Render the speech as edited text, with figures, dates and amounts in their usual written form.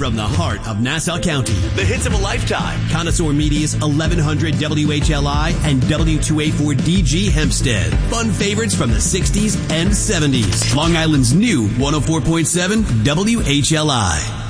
from the heart of Nassau County. The hits of a lifetime. Connoisseur Media's 1100 WHLI and W2A4DG Hempstead. Fun favorites from the 60s and 70s. Long Island's new 104.7 WHLI.